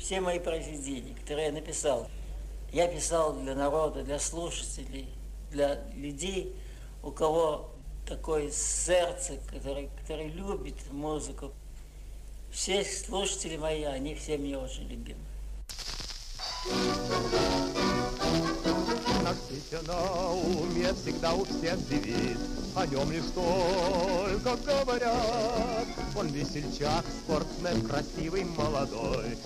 все мои произведения, которые я написал, я писал для народа, для слушателей, для людей, у кого такое сердце, который любит музыку. Все слушатели мои, они все мне очень любимы. На свете на уме всегда у всех девиз, о нем лишь только говорят. Он весельчак, спортсмен, красивый, молодой,